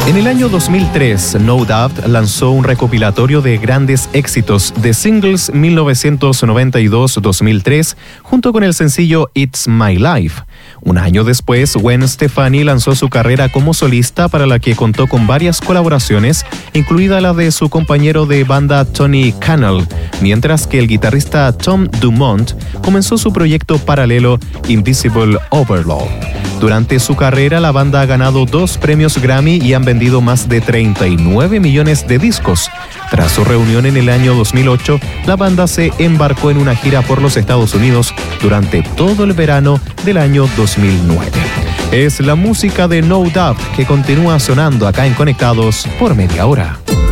En el año 2003, No Doubt lanzó un recopilatorio de grandes éxitos de singles 1992-2003 junto con el sencillo It's My Life. Un año después, Gwen Stefani lanzó su carrera como solista, para la que contó con varias colaboraciones, incluida la de su compañero de banda Tony Cannell, mientras que el guitarrista Tom Dumont comenzó su proyecto paralelo Invisible Overload. Durante su carrera, la banda ha ganado 2 premios Grammy y han vendido más de 39 millones de discos. Tras su reunión en el año 2008, la banda se embarcó en una gira por los Estados Unidos durante todo el verano del año 2009. Es la música de No Doubt que continúa sonando acá en Conectados por media hora.